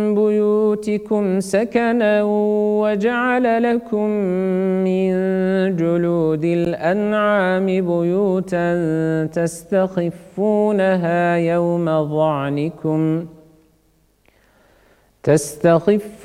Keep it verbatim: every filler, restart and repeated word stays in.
بيوتكم سكنا وجعل لكم من جلود الأنعام بيوتا تستخفونها يوم ظعنكم تستخف